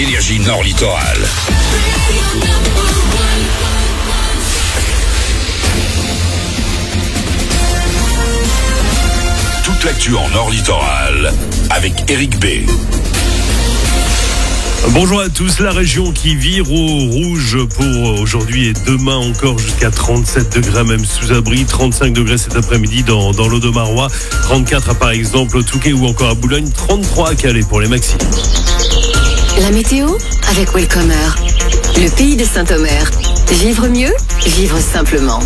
Énergie Nord Littoral. Toute l'actu en Nord Littoral avec Eric B. Bonjour à tous, la région qui vire au rouge pour aujourd'hui et demain encore jusqu'à 37 degrés même sous abri, 35 degrés cet après-midi dans l'Audomarois, 34 par exemple au Touquet ou encore à Boulogne, 33 à Calais pour les maxi. La météo avec Welcomer, le pays de Saint-Omer. Vivre mieux, vivre simplement.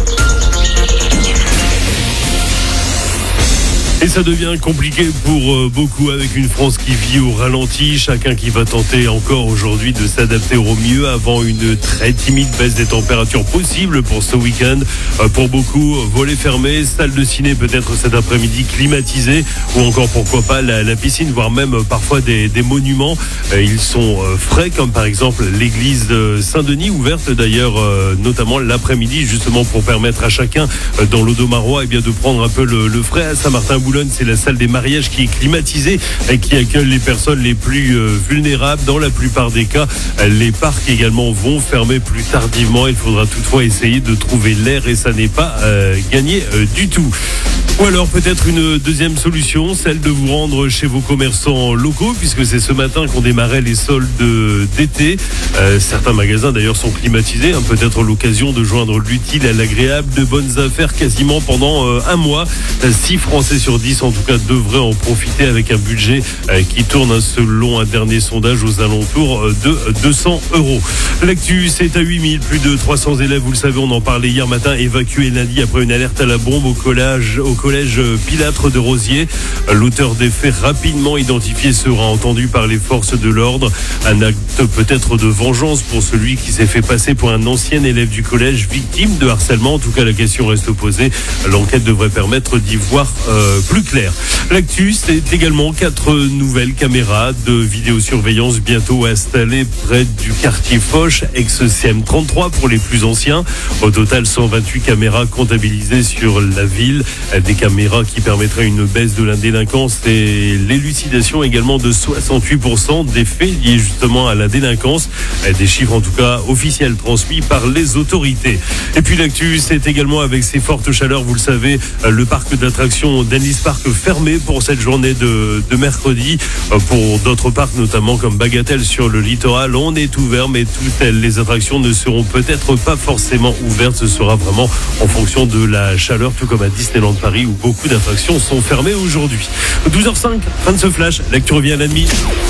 Et ça devient compliqué pour beaucoup avec une France qui vit au ralenti. Chacun qui va tenter encore aujourd'hui de s'adapter au mieux avant une très timide baisse des températures possible pour ce week-end. Pour beaucoup, volets fermés, salle de ciné peut-être cet après-midi climatisée ou encore pourquoi pas la piscine, voire même parfois des monuments. Ils sont frais comme par exemple l'église de Saint-Denis, ouverte d'ailleurs notamment l'après-midi justement pour permettre à chacun dans l'Audomarois de prendre un peu le frais. À Saint-Martin-Boulogne, c'est la salle des mariages qui est climatisée et qui accueille les personnes les plus vulnérables. Dans la plupart des cas, les parcs également vont fermer plus tardivement. Il faudra toutefois essayer de trouver l'air et ça n'est pas gagné du tout. Ou alors peut-être une deuxième solution, celle de vous rendre chez vos commerçants locaux, puisque c'est ce matin qu'on démarrait les soldes d'été. Certains magasins d'ailleurs sont climatisés, peut-être l'occasion de joindre l'utile à l'agréable, de bonnes affaires quasiment pendant un mois. 6 Français sur 10 en tout cas devraient en profiter avec un budget qui tourne selon un dernier sondage aux alentours de 200 €. L'actu c'est à 8000, plus de 300 élèves, vous le savez, on en parlait hier matin, évacués lundi après une alerte à la bombe au collège Pilâtre de Rosiers. L'auteur des faits rapidement identifié sera entendu par les forces de l'ordre. Un acte peut-être de vengeance pour celui qui s'est fait passer pour un ancien élève du collège victime de harcèlement. En tout cas, la question reste posée. L'enquête devrait permettre d'y voir plus clair. L'actu, c'est également 4 nouvelles caméras de vidéosurveillance bientôt installées près du quartier Foch, ex-CM33 pour les plus anciens. Au total, 128 caméras comptabilisées sur la ville. Des caméras qui permettraient une baisse de la délinquance et l'élucidation également de 68% des faits liés justement à la délinquance. Des chiffres en tout cas officiels transmis par les autorités. Et puis l'actu, c'est également avec ces fortes chaleurs, vous le savez, le parc d'attractions d'Enlis Park fermé pour cette journée de mercredi. Pour d'autres parcs, notamment comme Bagatelle sur le littoral, on est ouvert, mais toutes les attractions ne seront peut-être pas forcément ouvertes. Ce sera vraiment en fonction de la chaleur, tout comme à Disneyland Paris où beaucoup d'attractions sont fermées aujourd'hui. 12h05, fin de ce flash. L'actu revient à la demi.